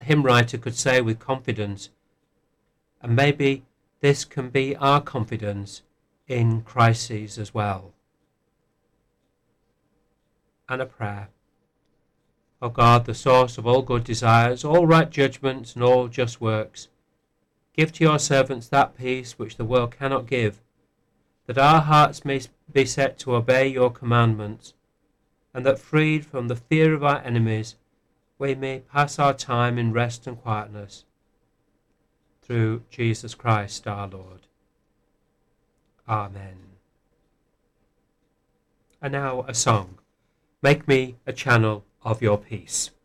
hymn writer could say with confidence, and maybe this can be our confidence in crises as well. And a prayer. O God, the source of all good desires, all right judgments and all just works, give to your servants that peace which the world cannot give, that our hearts may be set to obey your commandments, and that freed from the fear of our enemies, we may pass our time in rest and quietness. Through Jesus Christ our Lord. Amen. And now a song. Make me a channel of your peace.